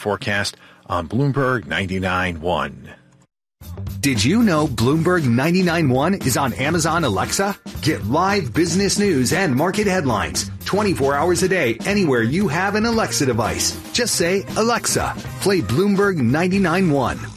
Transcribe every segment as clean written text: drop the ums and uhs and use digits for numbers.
forecast on Bloomberg 99.1. Did you know Bloomberg 99.1 is on Amazon Alexa? Get live business news and market headlines 24 hours a day anywhere you have an Alexa device. Just say, Alexa, play Bloomberg 99.1.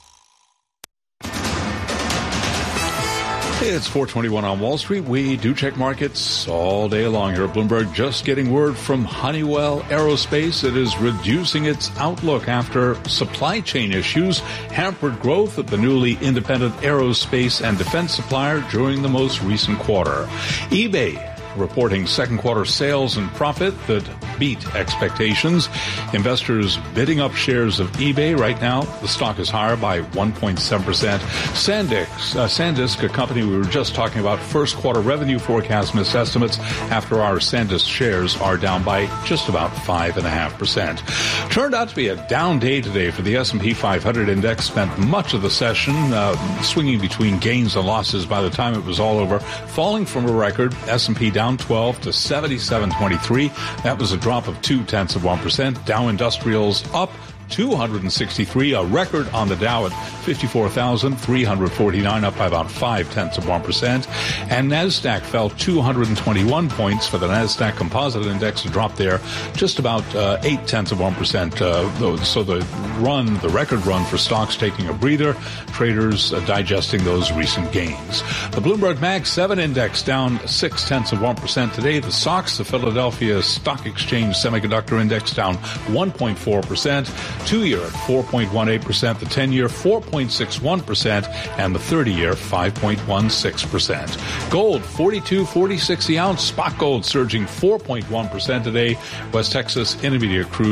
It's 4:21 on Wall Street. We do check markets all day long here at Bloomberg. Just getting word from Honeywell Aerospace. It is reducing its outlook after supply chain issues hampered growth at the newly independent aerospace and defense supplier during the most recent quarter. eBay reporting second quarter sales and profit that beat expectations. Investors bidding up shares of eBay right now. The stock is higher by 1.7%. SanDisk, a company we were just talking about, first quarter revenue forecast missed estimates after our SanDisk shares are down by just about 5.5%. Turned out to be a down day today for the S&P 500 index. Spent much of the session swinging between gains and losses by the time it was all over, falling from a record. S&P down 12 to 77.23. That was a drop of 0.2%. Dow Industrials up 263, a record on the Dow at 54,349, up by about 0.5%. And NASDAQ fell 221 points for the NASDAQ Composite Index, a drop there just about 0.8%. So the record run for stocks taking a breather, traders digesting those recent gains. The Bloomberg Mag 7 Index down 0.6% today. The SOX, the Philadelphia Stock Exchange Semiconductor Index, down 1.4%. 2-year at 4.18%, the 10-year 4.61%, and the 30-year 5.16%. Gold, $42.46 the ounce. Spot gold surging 4.1% today. West Texas Intermediate crude